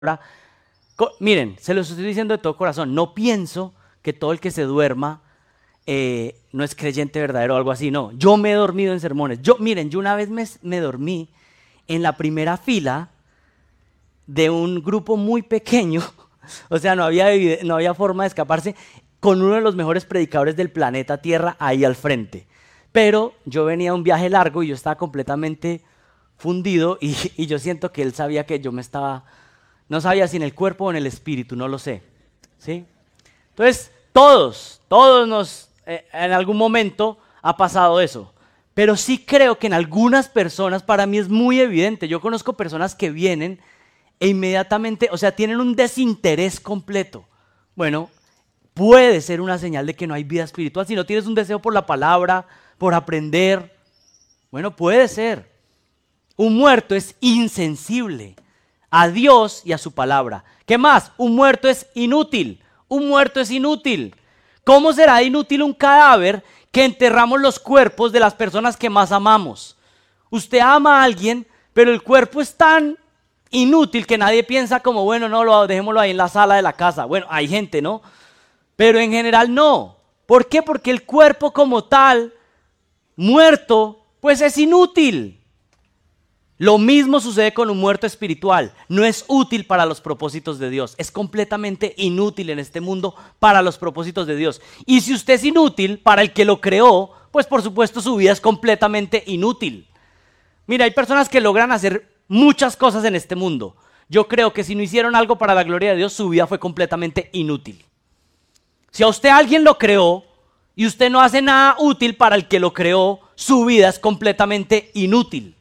Miren, se los estoy diciendo de todo corazón, no pienso que todo el que se duerma no es creyente verdadero o algo así, no. Yo me he dormido en sermones. Miren, yo una vez me dormí en la primera fila de un grupo muy pequeño, o sea, no había forma de escaparse, con uno de los mejores predicadores del planeta Tierra ahí al frente. Pero yo venía de un viaje largo y yo estaba completamente fundido y yo siento que él sabía que yo no sabía si en el cuerpo o en el espíritu, no lo sé, ¿sí? Entonces, todos en algún momento ha pasado eso. Pero sí creo que en algunas personas, para mí es muy evidente, yo conozco personas que vienen e inmediatamente, o sea, tienen un desinterés completo. Bueno, puede ser una señal de que no hay vida espiritual. Si no tienes un deseo por la palabra, por aprender, bueno, puede ser. Un muerto es insensible a Dios y a su palabra. ¿Qué más? Un muerto es inútil. Un muerto es inútil. ¿Cómo será inútil un cadáver que enterramos los cuerpos de las personas que más amamos? Usted ama a alguien, pero el cuerpo es tan inútil que nadie piensa como, bueno, no, dejémoslo ahí en la sala de la casa. Bueno, hay gente, ¿no? Pero en general no. ¿Por qué? Porque el cuerpo como tal, muerto, pues es inútil. Lo mismo sucede con un muerto espiritual. No es útil para los propósitos de Dios. Es completamente inútil en este mundo para los propósitos de Dios. Y si usted es inútil para el que lo creó, pues por supuesto su vida es completamente inútil. Mira, hay personas que logran hacer muchas cosas en este mundo. Yo creo que si no hicieron algo para la gloria de Dios, su vida fue completamente inútil. Si a usted alguien lo creó y usted no hace nada útil para el que lo creó, su vida es completamente inútil.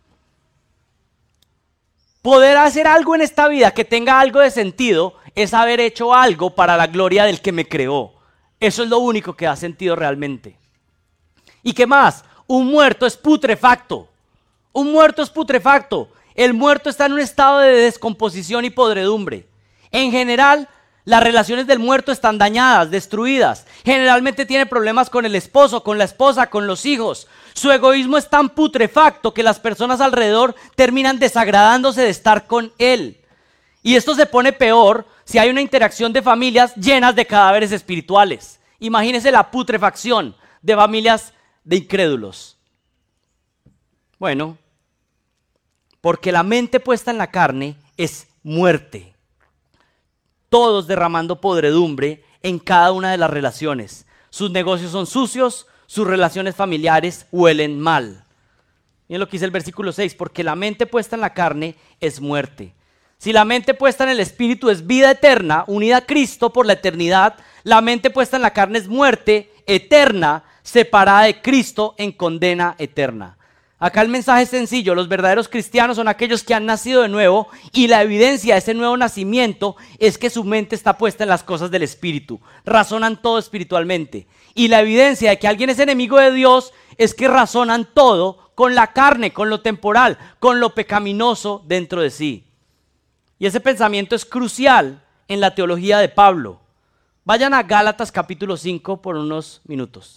Poder hacer algo en esta vida que tenga algo de sentido es haber hecho algo para la gloria del que me creó. Eso es lo único que da sentido realmente. ¿Y qué más? Un muerto es putrefacto. Un muerto es putrefacto. El muerto está en un estado de descomposición y podredumbre. En general, las relaciones del muerto están dañadas, destruidas. Generalmente tiene problemas con el esposo, con la esposa, con los hijos. Su egoísmo es tan putrefacto que las personas alrededor terminan desagradándose de estar con él. Y esto se pone peor si hay una interacción de familias llenas de cadáveres espirituales. Imagínense la putrefacción de familias de incrédulos. Bueno, porque la mente puesta en la carne es muerte. Todos derramando podredumbre en cada una de las relaciones. Sus negocios son sucios, sus relaciones familiares huelen mal. Miren lo que dice el versículo 6, porque la mente puesta en la carne es muerte. Si la mente puesta en el espíritu es vida eterna, unida a Cristo por la eternidad, la mente puesta en la carne es muerte eterna, separada de Cristo en condena eterna. Acá el mensaje es sencillo, los verdaderos cristianos son aquellos que han nacido de nuevo y la evidencia de ese nuevo nacimiento es que su mente está puesta en las cosas del espíritu, razonan todo espiritualmente. Y la evidencia de que alguien es enemigo de Dios es que razonan todo con la carne, con lo temporal, con lo pecaminoso dentro de sí. Y ese pensamiento es crucial en la teología de Pablo. Vayan a Gálatas capítulo 5 por unos minutos.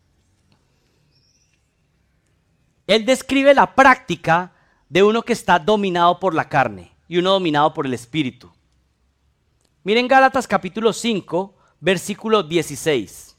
Él describe la práctica de uno que está dominado por la carne y uno dominado por el espíritu. Miren Gálatas capítulo 5, versículo 16.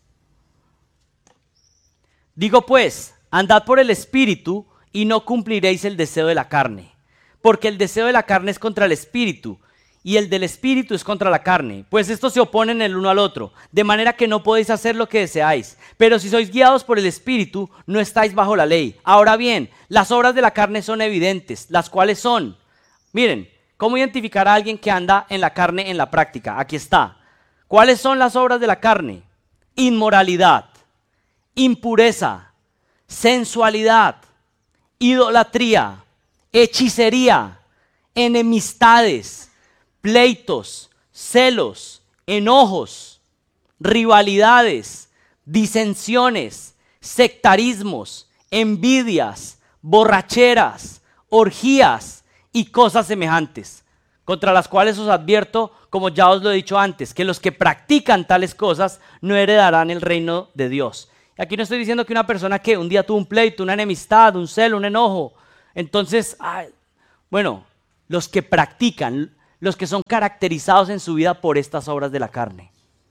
Digo pues, andad por el espíritu y no cumpliréis el deseo de la carne, porque el deseo de la carne es contra el espíritu y el del espíritu es contra la carne, pues estos se oponen el uno al otro, de manera que no podéis hacer lo que deseáis. Pero si sois guiados por el espíritu, no estáis bajo la ley. Ahora bien, las obras de la carne son evidentes, las cuales son, miren, ¿cómo identificar a alguien que anda en la carne en la práctica? Aquí está. ¿Cuáles son las obras de la carne? Inmoralidad, impureza, sensualidad, idolatría, hechicería, enemistades, pleitos, celos, enojos, rivalidades, disensiones, sectarismos, envidias, borracheras, orgías y cosas semejantes, contra las cuales os advierto, como ya os lo he dicho antes, que los que practican tales cosas no heredarán el reino de Dios. Aquí no estoy diciendo que una persona que un día tuvo un pleito, una enemistad, un celo, un enojo, entonces, bueno, los que practican, los que son caracterizados en su vida por estas obras de la carne.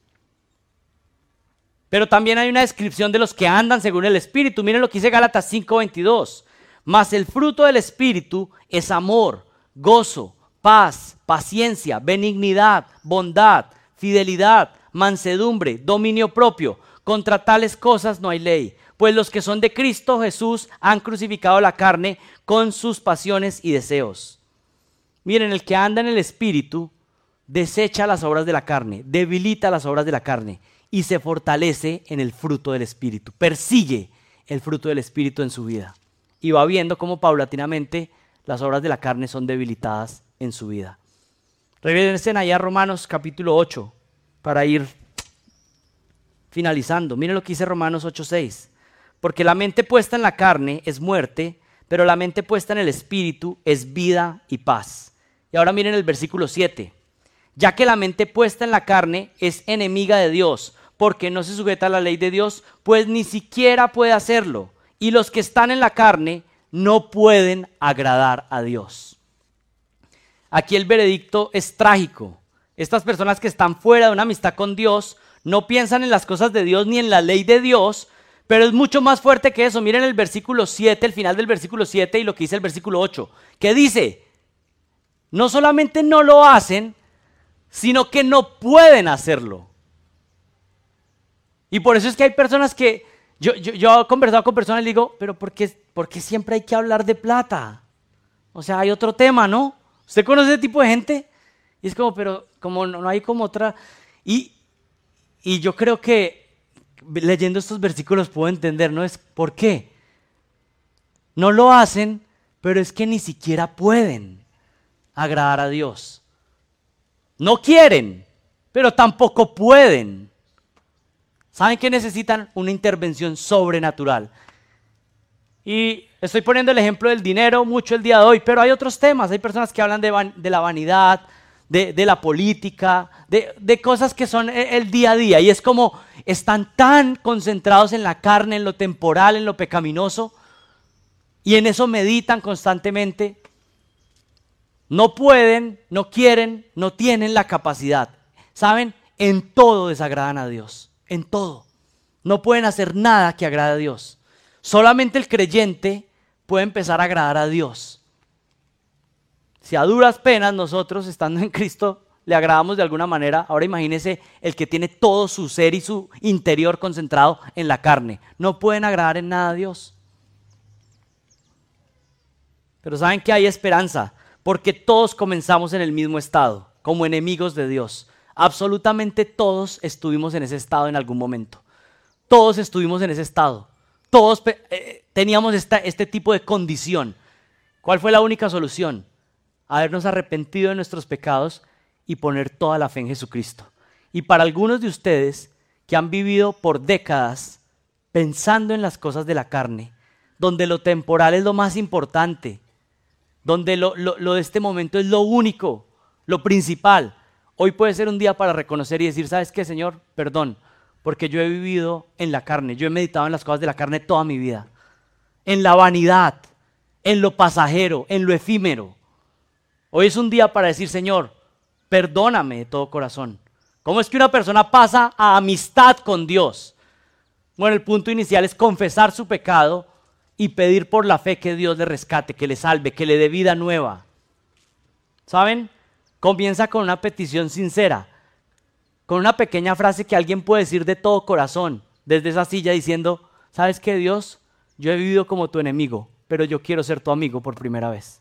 Pero también hay una descripción de los que andan según el Espíritu. Miren lo que dice Gálatas 5:22. Mas el fruto del Espíritu es amor, gozo, paz, paciencia, benignidad, bondad, fidelidad, mansedumbre, dominio propio. Contra tales cosas no hay ley. Pues los que son de Cristo Jesús han crucificado la carne con sus pasiones y deseos. Miren, el que anda en el Espíritu desecha las obras de la carne, debilita las obras de la carne y se fortalece en el fruto del Espíritu. Persigue el fruto del Espíritu en su vida. Y va viendo cómo paulatinamente las obras de la carne son debilitadas en su vida. Regresen allá a Romanos capítulo 8 para ir finalizando. Miren lo que dice Romanos 8:6. Porque la mente puesta en la carne es muerte, pero la mente puesta en el Espíritu es vida y paz. Y ahora miren el versículo 7. Ya que la mente puesta en la carne es enemiga de Dios, porque no se sujeta a la ley de Dios, pues ni siquiera puede hacerlo. Y los que están en la carne no pueden agradar a Dios. Aquí el veredicto es trágico. Estas personas que están fuera de una amistad con Dios no piensan en las cosas de Dios ni en la ley de Dios, pero es mucho más fuerte que eso. Miren el versículo 7, el final del versículo 7 y lo que dice el versículo 8. ¿Qué dice? No solamente no lo hacen, sino que no pueden hacerlo. Y por eso es que hay personas que, yo he conversado con personas y digo, pero ¿por qué siempre hay que hablar de plata? O sea, hay otro tema, ¿no? ¿Usted conoce ese tipo de gente? Y es como, pero como no hay como otra. Y yo creo que leyendo estos versículos puedo entender, ¿no? Es ¿por qué? No lo hacen, pero es que ni siquiera pueden agradar a Dios. No quieren, pero tampoco pueden. ¿Saben qué necesitan? Una intervención sobrenatural. Y estoy poniendo el ejemplo del dinero mucho el día de hoy, pero hay otros temas. Hay personas que hablan de la vanidad, de la política, de cosas que son el día a día. Y es como están tan concentrados en la carne, en lo temporal, en lo pecaminoso, y en eso meditan constantemente. No pueden, no quieren, no tienen la capacidad. ¿Saben? En todo desagradan a Dios. En todo. No pueden hacer nada que agrade a Dios. Solamente el creyente puede empezar a agradar a Dios. Si a duras penas nosotros, estando en Cristo, le agradamos de alguna manera, ahora imagínese el que tiene todo su ser y su interior concentrado en la carne. No pueden agradar en nada a Dios. Pero saben que hay esperanza, porque todos comenzamos en el mismo estado, como enemigos de Dios. Absolutamente todos estuvimos en ese estado en algún momento. Todos estuvimos en ese estado. Todos teníamos este tipo de condición. ¿Cuál fue la única solución? Habernos arrepentido de nuestros pecados y poner toda la fe en Jesucristo. Y para algunos de ustedes que han vivido por décadas pensando en las cosas de la carne, donde lo temporal es lo más importante, donde lo de este momento es lo único, lo principal, hoy puede ser un día para reconocer y decir, ¿sabes qué, Señor? Perdón, porque yo he vivido en la carne, yo he meditado en las cosas de la carne toda mi vida, en la vanidad, en lo pasajero, en lo efímero. Hoy es un día para decir, Señor, perdóname de todo corazón. ¿Cómo es que una persona pasa a amistad con Dios? Bueno, el punto inicial es confesar su pecado y pedir por la fe que Dios le rescate, que le salve, que le dé vida nueva. ¿Saben? Comienza con una petición sincera, con una pequeña frase que alguien puede decir de todo corazón, desde esa silla diciendo, ¿sabes qué, Dios? Yo he vivido como tu enemigo, pero yo quiero ser tu amigo por primera vez.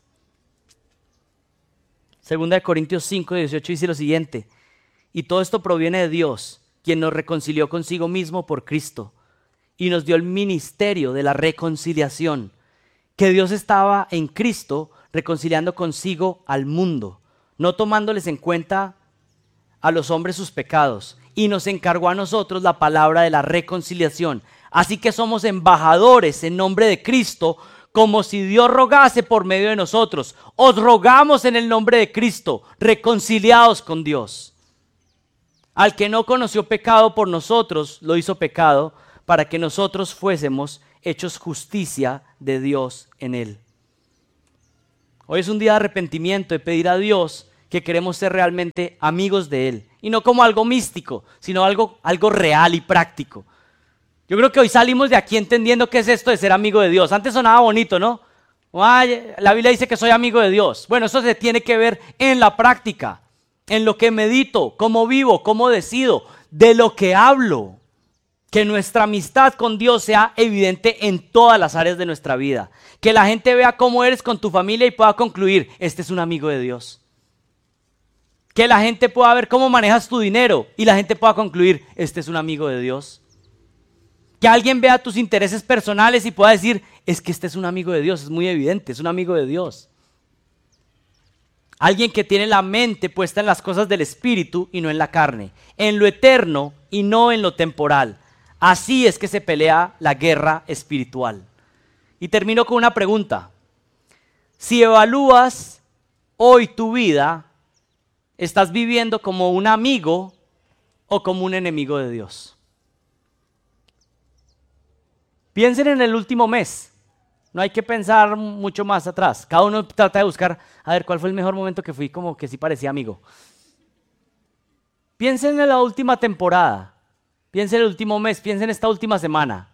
Segunda de Corintios 5:18 dice lo siguiente, y todo esto proviene de Dios, quien nos reconcilió consigo mismo por Cristo, y nos dio el ministerio de la reconciliación, que Dios estaba en Cristo reconciliando consigo al mundo, no tomándoles en cuenta a los hombres sus pecados, y nos encargó a nosotros la palabra de la reconciliación. Así que somos embajadores en nombre de Cristo, como si Dios rogase por medio de nosotros. Os rogamos en el nombre de Cristo, reconciliados con Dios. Al que no conoció pecado por nosotros, lo hizo pecado, para que nosotros fuésemos hechos justicia de Dios en él. Hoy es un día de arrepentimiento, de pedir a Dios que queremos ser realmente amigos de Él. Y no como algo místico, sino algo real y práctico. Yo creo que hoy salimos de aquí entendiendo qué es esto de ser amigo de Dios. Antes sonaba bonito, ¿no? Ay, la Biblia dice que soy amigo de Dios. Bueno, eso se tiene que ver en la práctica, en lo que medito, cómo vivo, cómo decido, de lo que hablo. Que nuestra amistad con Dios sea evidente en todas las áreas de nuestra vida. Que la gente vea cómo eres con tu familia y pueda concluir, este es un amigo de Dios. Que la gente pueda ver cómo manejas tu dinero y la gente pueda concluir, este es un amigo de Dios. Que alguien vea tus intereses personales y pueda decir, es que este es un amigo de Dios, es muy evidente, es un amigo de Dios. Alguien que tiene la mente puesta en las cosas del espíritu y no en la carne, en lo eterno y no en lo temporal. Así es que se pelea la guerra espiritual. Y termino con una pregunta. Si evalúas hoy tu vida, ¿estás viviendo como un amigo o como un enemigo de Dios? Piensen en el último mes. No hay que pensar mucho más atrás. Cada uno trata de buscar, a ver, ¿cuál fue el mejor momento que fui como que sí parecía amigo? Piensen en la última temporada. Piensa en el último mes, piensa en esta última semana.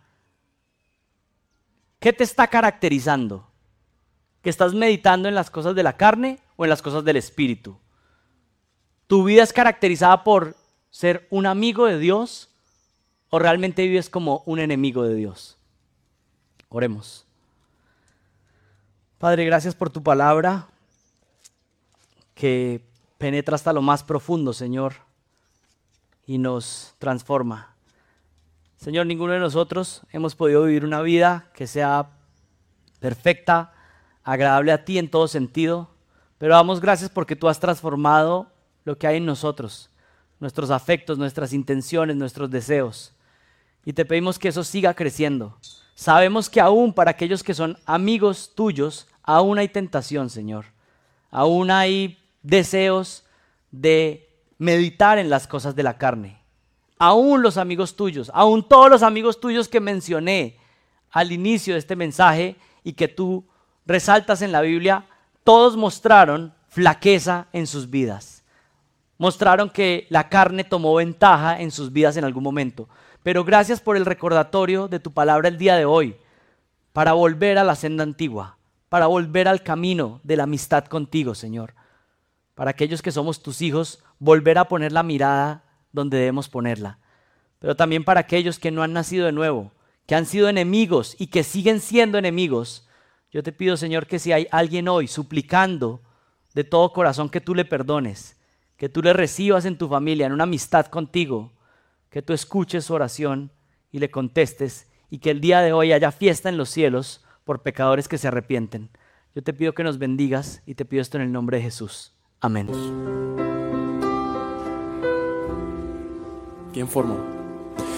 ¿Qué te está caracterizando? ¿Que estás meditando en las cosas de la carne o en las cosas del espíritu? ¿Tu vida es caracterizada por ser un amigo de Dios o realmente vives como un enemigo de Dios? Oremos. Padre, gracias por tu palabra que penetra hasta lo más profundo, Señor, y nos transforma. Señor, ninguno de nosotros hemos podido vivir una vida que sea perfecta, agradable a ti en todo sentido, pero damos gracias porque tú has transformado lo que hay en nosotros, nuestros afectos, nuestras intenciones, nuestros deseos. Y te pedimos que eso siga creciendo. Sabemos que aún para aquellos que son amigos tuyos, aún hay tentación, Señor. Aún hay deseos de meditar en las cosas de la carne. Aún los amigos tuyos, aún todos los amigos tuyos que mencioné al inicio de este mensaje y que tú resaltas en la Biblia, todos mostraron flaqueza en sus vidas. Mostraron que la carne tomó ventaja en sus vidas en algún momento. Pero gracias por el recordatorio de tu palabra el día de hoy, para volver a la senda antigua, para volver al camino de la amistad contigo, Señor. Para aquellos que somos tus hijos, volver a poner la mirada donde debemos ponerla. Pero también para aquellos que no han nacido de nuevo, que han sido enemigos y que siguen siendo enemigos, yo te pido, Señor, que si hay alguien hoy suplicando de todo corazón que tú le perdones, que tú le recibas en tu familia, en una amistad contigo, que tú escuches su oración y le contestes y que el día de hoy haya fiesta en los cielos por pecadores que se arrepienten. Yo te pido que nos bendigas y te pido esto en el nombre de Jesús. Amén. ¿Quién formó?